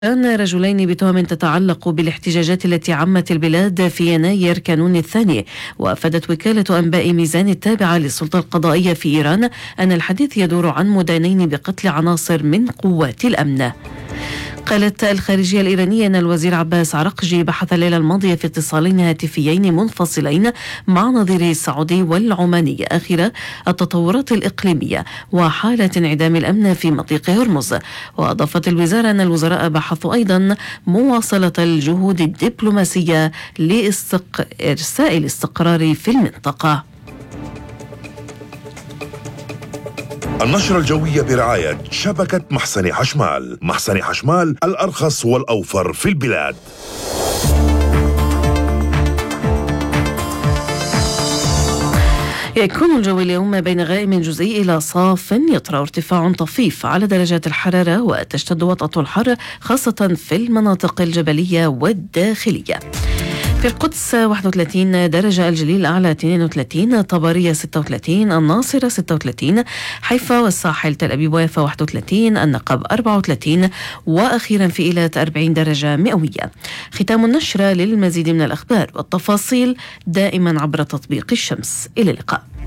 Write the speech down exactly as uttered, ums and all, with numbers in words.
كان رجلين بتهم تتعلق بالاحتجاجات التي عمت البلاد في يناير كانون الثاني. وأفادت وكالة أنباء ميزان التابعة للسلطة القضائية في إيران أن الحديث يدور عن مدانين بقتل عناصر من قوات الأمن. قالت الخارجية الإيرانية أن الوزير عباس عرقجي بحث الليلة الماضية في اتصالين هاتفيين منفصلين مع نظيره السعودي والعماني آخر التطورات الإقليمية وحالة انعدام الأمن في مضيق هرمز. وأضافت الوزارة أن الوزراء بحثوا أيضا مواصلة الجهود الدبلوماسية لإرساء الاستقرار في المنطقة. النشرة الجوية برعاية شبكة محسن حشمال. محسن حشمال، الأرخص والأوفر في البلاد. يكون الجو اليوم بين غائم جزئي إلى صاف، يطرأ ارتفاع طفيف على درجات الحرارة وتشتد وطأة الحر خاصة في المناطق الجبلية والداخلية. في القدس واحد وثلاثين درجة، الجليل الأعلى اثنين وثلاثين، طبرية ستة وثلاثين، الناصرة ستة وثلاثين، حيفا والساحل تل أبيب ويافا واحد وثلاثين، النقب أربعة وثلاثين، وأخيرا في إيلات أربعين درجة مئوية. ختام النشرة. للمزيد من الأخبار والتفاصيل دائما عبر تطبيق الشمس. إلى اللقاء.